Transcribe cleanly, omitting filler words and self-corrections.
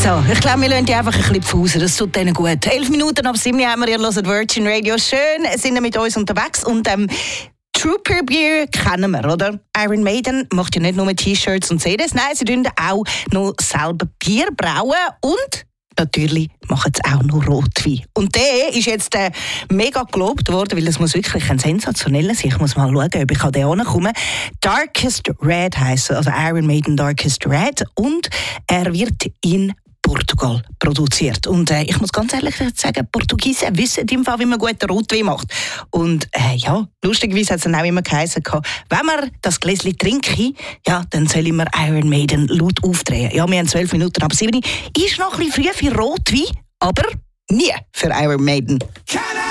So, ich glaube, wir lassen die einfach ein bisschen pausen. Das tut denen gut. 11 Minuten ab 7 haben wir, ihr hört Virgin Radio. Schön, sind ihr mit uns unterwegs. Und Trooper Beer kennen wir, oder? Iron Maiden macht ja nicht nur T-Shirts und CDs. Nein, sie tun auch noch selber Bier brauen und natürlich machen sie auch noch Rotwein. Und der ist jetzt mega gelobt worden, weil es muss wirklich ein sensationeller sein. Ich muss mal schauen, ob ich an den ankomme. Darkest Red heisst also Iron Maiden Darkest Red. Und er wird in Portugal produziert. Und ich muss ganz ehrlich sagen, Portugiesen wissen im Fall, wie man guten Rotwein macht. Und ja, lustigerweise hat es dann auch immer geheißen, wenn man das Gläschen trinke, ja, dann soll ich mir Iron Maiden laut aufdrehen. Ja, wir haben 12 Minuten ab 7. Ist noch ein bisschen früh für Rotwein, aber nie für Iron Maiden.